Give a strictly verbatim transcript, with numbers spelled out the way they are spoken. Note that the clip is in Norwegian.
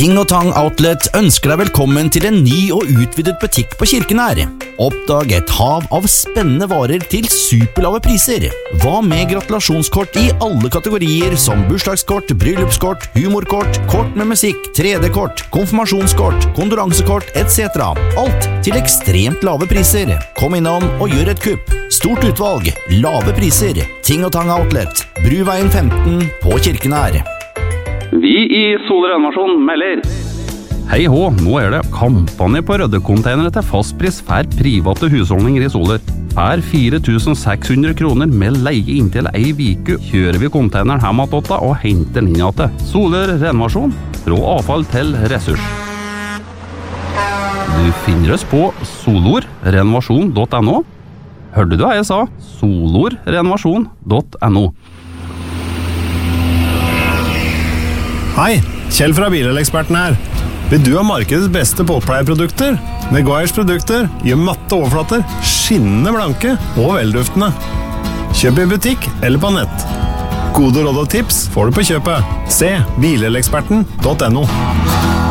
Ting og Tang Outlet ønsker deg velkommen til en ny og utvidet butikk på Kirkenær. Oppdag et hav av spennende varer til superlave priser. Hva med gratulasjonskort i alle kategorier som bursdagskort, bryllupskort, humorkort, kort med musikk, tre D-kort, konfirmasjonskort, kondoransekort et cetera. Alt til ekstremt lave priser. Kom innom og gjør et kupp. Stort utvalg, lave priser. Ting og Tang Outlet, Bruveien femten på Kirkenær. Vi i Solrenovasjon melder. Hei hå, nå er det kampanje på røddekonteinere til fastpris for private husholdninger i Soler. Per fire tusen seks hundre kroner med leie inntil ei viku kjører vi konteineren hjem at åtta og henter den inn til Soler Renovasjon, fra avfall til ressurs. Du finner oss på solorrenovasjon punktum no. Hørte du hva jeg sa? solorrenovasjon punktum no. Hei, Kjell fra Bileleksperten her. Vil du ha markedets beste båtpleieprodukter? Meguiars produkter gjør matte overflater, skinnende blanke og velduftende. Kjøp i butikk eller på nett. Gode råd og tips får du på kjøpet. Se bileleksperten punktum no.